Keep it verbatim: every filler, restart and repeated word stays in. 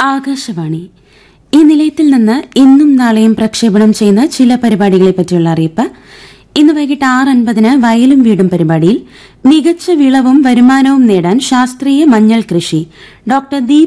ആകാശവാണി. ഈ നിലയത്തിൽ നിന്ന് ഇന്നും നാളെയും പ്രക്ഷേപണം ചെയ്യുന്ന ചില പരിപാടികളെപ്പറ്റിയുള്ള അറിയിപ്പ്. ഇന്ന് വൈകിട്ട് ആറ് അൻപതിന് വയലും വീടും പരിപാടിയിൽ മികച്ച വിളവും വരുമാനവും നേടാൻ ശാസ്ത്രീയ മഞ്ഞൾ കൃഷി ഡോക്ടർ ദീപ്